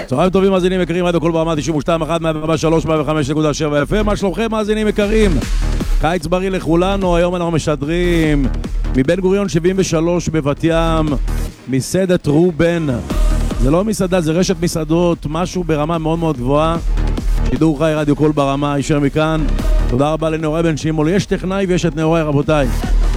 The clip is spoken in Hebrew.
צהריים טובים מאזינים יקרים, רדיו קול ברמה 92, 1, 143, 105.7 FM. מה שלומכם מאזינים יקרים? קיץ בריא לכולנו. היום אנחנו משדרים מבן גוריון 73 בבת ים, מסעדת רובן. זה לא מסעדה, זה רשת מסעדות, משהו ברמה מאוד מאוד גבוהה. שידור חי רדיו קול ברמה, יישר מכאן. תודה רבה לנאורי בן שימול. יש טכנאי ויש את נאורי, רבותיי.